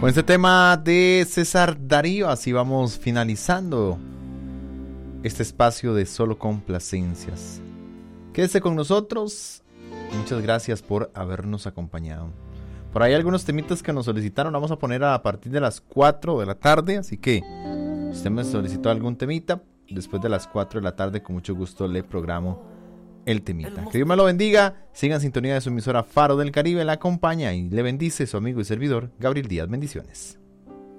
Con este tema de César Darío, así vamos finalizando este espacio de Solo Complacencias. Quédese con nosotros. Muchas gracias por habernos acompañado. Por ahí algunos temitas que nos solicitaron, vamos a poner a partir de las 4 de la tarde, así que si usted me solicitó algún temita, después de las 4 de la tarde, con mucho gusto le programo el temita. Que Dios me lo bendiga, siga en sintonía de su emisora Faro del Caribe, la acompaña y le bendice su amigo y servidor Gabriel Díaz. Bendiciones.